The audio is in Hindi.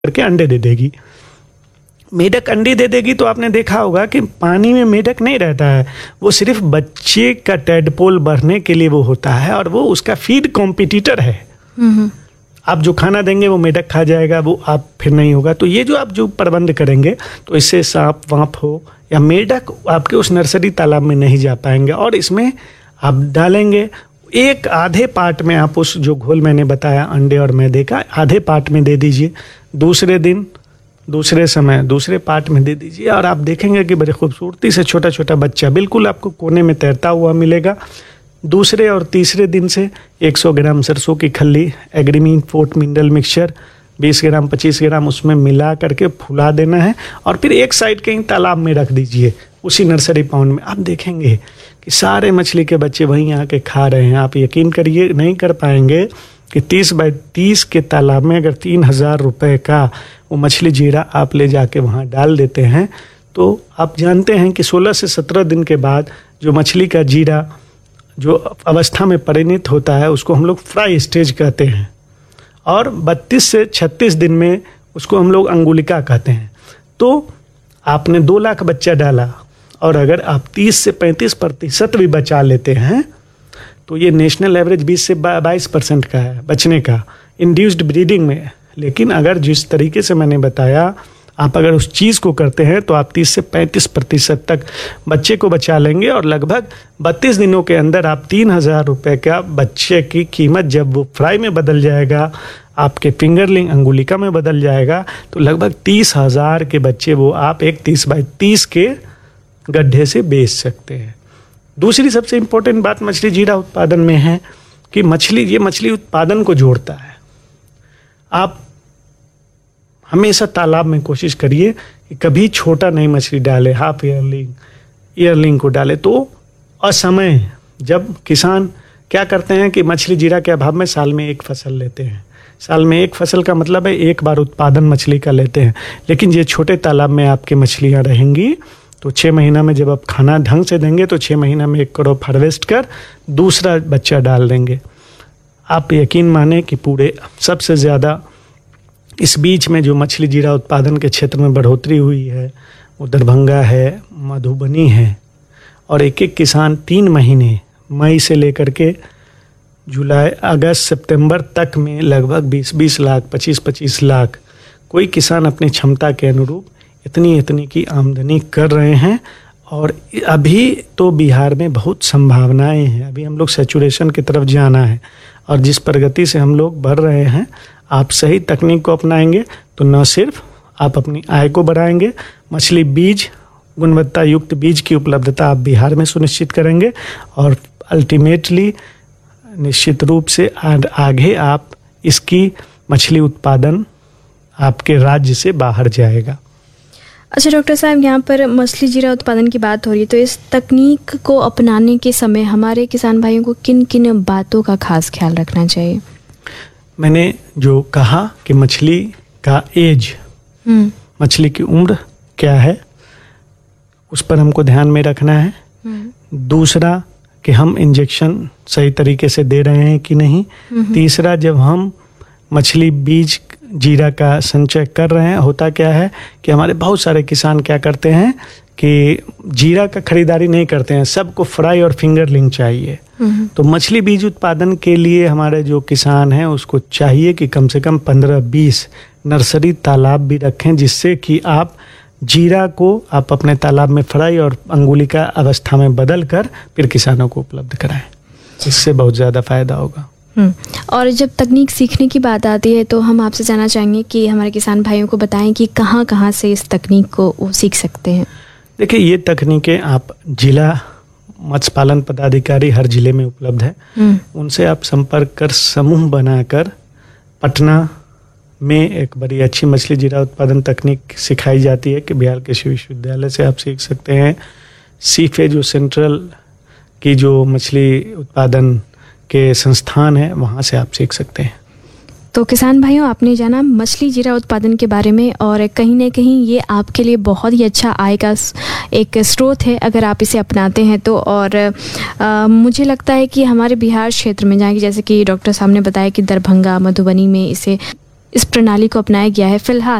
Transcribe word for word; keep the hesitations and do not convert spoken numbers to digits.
करके अंडे दे देगी। मेढक अंडे दे देगी तो आपने देखा होगा कि पानी में मेढक नहीं रहता है, वो सिर्फ बच्चे का टेडपोल बढ़ने के लिए वो होता है और वो उसका फीड कॉम्पिटिटर है। आप जो खाना देंगे वो मेढक खा जाएगा, वो आप फिर नहीं होगा। तो ये जो आप जो प्रबंध करेंगे तो इससे सांप वाँप हो या मेढक आपके उस नर्सरी तालाब में नहीं जा पाएंगे। और इसमें आप डालेंगे एक आधे पार्ट में, आप उस जो घोल मैंने बताया अंडे और मैदे का आधे पार्ट में दे दीजिए, दूसरे दिन दूसरे समय दूसरे पार्ट में दे दीजिए और आप देखेंगे कि बड़ी खूबसूरती से छोटा छोटा बच्चा बिल्कुल आपको कोने में तैरता हुआ मिलेगा। दूसरे और तीसरे दिन से सौ ग्राम सरसों की खल्ली, एग्रीमीन फोर्ट मिनरल मिक्सचर बीस ग्राम पच्चीस ग्राम उसमें मिला करके फुला देना है और फिर एक साइड कहीं तालाब में रख दीजिए उसी नर्सरी पाउंड में। आप देखेंगे कि सारे मछली के बच्चे वहीं आके खा रहे हैं। आप यकीन करिए नहीं कर पाएंगे कि तीस बाई तीस के तालाब में अगर तीन हज़ार रुपये का वो मछली जीरा आप ले जाके वहाँ डाल देते हैं तो आप जानते हैं कि सोलह से सत्रह दिन के बाद जो मछली का जीरा जो अवस्था में परिणत होता है उसको हम लोग फ्राई स्टेज कहते हैं और बत्तीस से छत्तीस दिन में उसको हम लोग अंगुलिका कहते हैं। तो आपने दो लाख बच्चा डाला और अगर आप तीस से पैंतीस प्रतिशत भी बचा लेते हैं तो ये नेशनल एवरेज बीस से बाईस परसेंट का है बचने का इंड्यूस्ड ब्रीडिंग में। लेकिन अगर जिस तरीके से मैंने बताया आप अगर उस चीज़ को करते हैं तो आप तीस से पैंतीस प्रतिशत तक बच्चे को बचा लेंगे और लगभग बत्तीस दिनों के अंदर आप तीन हज़ार रुपये का बच्चे की कीमत जब वो फ्राई में बदल जाएगा, आपके फिंगरलिंग अंगुलिका में बदल जाएगा तो लगभग तीस हज़ार के बच्चे वो आप एक तीस बाई तीस के गड्ढे से बेच सकते हैं। दूसरी सबसे इम्पोर्टेंट बात मछली जीरा उत्पादन में है कि मछली ये मछली उत्पादन को जोड़ता है। आप हमेशा तालाब में कोशिश करिए कि कभी छोटा नई मछली डाले, हाफ ईयरलिंग ईयरलिंग को डाले। तो असमय जब किसान क्या करते हैं कि मछली जीरा के अभाव में साल में एक फसल लेते हैं, साल में एक फसल का मतलब है एक बार उत्पादन मछली का लेते हैं। लेकिन ये छोटे तालाब में आपकी मछलियाँ रहेंगी तो छः महीना में जब आप खाना ढंग से देंगे तो छः महीना में एक क्रॉप हार्वेस्ट कर दूसरा बच्चा डाल देंगे। आप यकीन माने कि पूरे सबसे ज़्यादा इस बीच में जो मछली जीरा उत्पादन के क्षेत्र में बढ़ोतरी हुई है वो दरभंगा है, मधुबनी है और एक एक किसान तीन महीने मई से लेकर के जुलाई अगस्त सितंबर तक में लगभग बीस बीस लाख पच्चीस पच्चीस लाख कोई किसान अपनी क्षमता के अनुरूप इतनी इतनी की आमदनी कर रहे हैं। और अभी तो बिहार में बहुत संभावनाएं हैं, अभी हम लोग सैचुरेशन की तरफ जाना है और जिस प्रगति से हम लोग बढ़ रहे हैं आप सही तकनीक को अपनाएंगे तो न सिर्फ आप अपनी आय को बढ़ाएंगे, मछली बीज गुणवत्ता युक्त बीज की उपलब्धता आप बिहार में सुनिश्चित करेंगे और अल्टीमेटली निश्चित रूप से आगे आप इसकी मछली उत्पादन आपके राज्य से बाहर जाएगा। अच्छा डॉक्टर साहब, यहाँ पर मछली जीरा उत्पादन की बात हो रही है तो इस तकनीक को अपनाने के समय हमारे किसान भाइयों को किन किन बातों का खास ख्याल रखना चाहिए? मैंने जो कहा कि मछली का एज, मछली की उम्र क्या है उस पर हमको ध्यान में रखना है। दूसरा कि हम इंजेक्शन सही तरीके से दे रहे हैं कि नहीं। तीसरा, जब हम मछली बीज जीरा का संचय कर रहे हैं, होता क्या है कि हमारे बहुत सारे किसान क्या करते हैं कि जीरा का खरीदारी नहीं करते हैं, सबको फ्राई और फिंगरलिंग चाहिए। तो मछली बीज उत्पादन के लिए हमारे जो किसान हैं उसको चाहिए कि कम से कम पंद्रह बीस नर्सरी तालाब भी रखें जिससे कि आप जीरा को आप अपने तालाब में फ्राई और अंगुलिका अवस्था में बदल कर फिर किसानों को उपलब्ध कराएं। इससे बहुत ज़्यादा फायदा होगा। और जब तकनीक सीखने की बात आती है तो हम आपसे जानना चाहेंगे कि हमारे किसान भाइयों को बताएं कि कहाँ कहाँ से इस तकनीक को वो सीख सकते हैं। देखिए, ये तकनीकें आप जिला मत्स्य पालन पदाधिकारी हर जिले में उपलब्ध है, उनसे आप संपर्क कर समूह बनाकर पटना में एक बड़ी अच्छी मछली जीरा उत्पादन तकनीक सिखाई जाती है कि बिहार कृषि विश्वविद्यालय से आप सीख सकते हैं। सीफे जो सेंट्रल की जो मछली उत्पादन के संस्थान है वहाँ से आप सीख सकते हैं। तो किसान भाइयों, आपने जाना मछली जीरा उत्पादन के बारे में और कहीं ना कहीं ये आपके लिए बहुत ही अच्छा आय का एक स्रोत है अगर आप इसे अपनाते हैं तो। और आ, मुझे लगता है कि हमारे बिहार क्षेत्र में जहाँ की जैसे कि डॉक्टर साहब ने बताया कि दरभंगा मधुबनी में इसे इस प्रणाली को अपनाया गया है। फिलहाल